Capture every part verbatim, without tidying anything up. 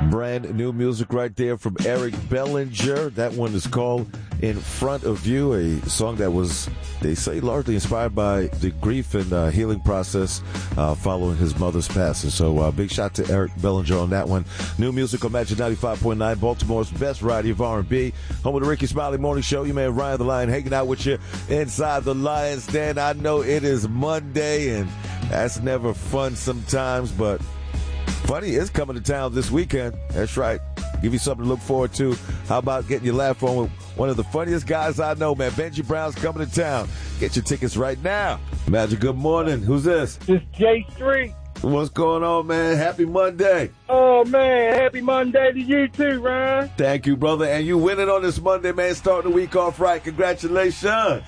Brand new music right there from Eric Bellinger. That one is called In Front of You, a song that was, they say, largely inspired by the grief and uh, healing process uh, following his mother's passing. So uh, big shout to Eric Bellinger on that one. New music on Magic ninety-five point nine, Baltimore's best variety of R and B. Home of the Ricky Smiley Morning Show. Your man Ryan the Lion hanging out with you inside the Lion's Den. I know it is Monday, and that's never fun sometimes, but Funny is coming to town this weekend. That's right. Give you something to look forward to. How about getting your laugh on with one of the funniest guys I know, man. Benji Brown's coming to town. Get your tickets right now. Magic, good morning. Who's this? This is Jay Street. What's going on, man? Happy Monday. Oh, man. Happy Monday to you, too, Ryan. Thank you, brother. And you winning on this Monday, man. Starting the week off right. Congratulations.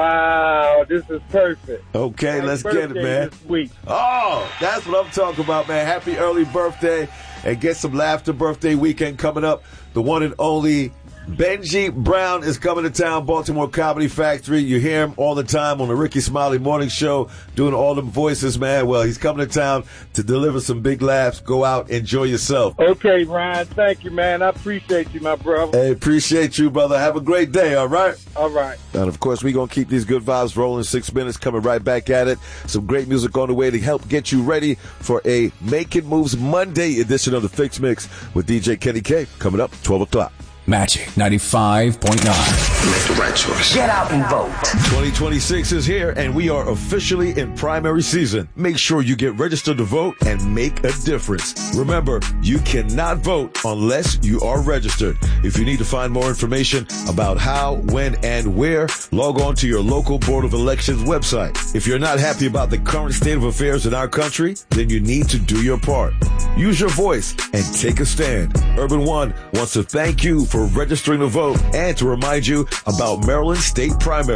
Wow. This is perfect. Okay, My let's get it, man. This week. Oh, that's what I'm talking about, man. Happy early birthday. And get some laughter birthday weekend coming up. The one and only Benji Brown is coming to town, Baltimore Comedy Factory. You hear him all the time on the Ricky Smiley Morning Show, doing all them voices, man. Well, he's coming to town to deliver some big laughs. Go out, enjoy yourself. Okay, Ryan. Thank you, man. I appreciate you, my brother. Hey, appreciate you, brother. Have a great day, all right? All right. And, of course, we're going to keep these good vibes rolling. Six minutes, coming right back at it. Some great music on the way to help get you ready for a Making Moves Monday edition of the Fix Mix with D J Kenny K. Coming up, twelve o'clock. Magic ninety-five point nine. Make the right choice. Get out and vote. twenty twenty-six is here, and we are officially in primary season. Make sure you get registered to vote and make a difference. Remember, you cannot vote unless you are registered. If you need to find more information about how, when, and where, log on to your local Board of Elections website. If you're not happy about the current state of affairs in our country, then you need to do your part. Use your voice and take a stand. Urban One wants to thank you for registering to vote and to remind you about Maryland State Primary.